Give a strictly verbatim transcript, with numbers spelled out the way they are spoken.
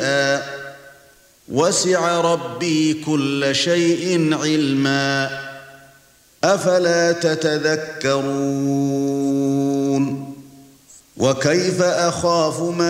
شيئا وسع ربي كل شيء علما أفلا تتذكرون وكيف أخاف ما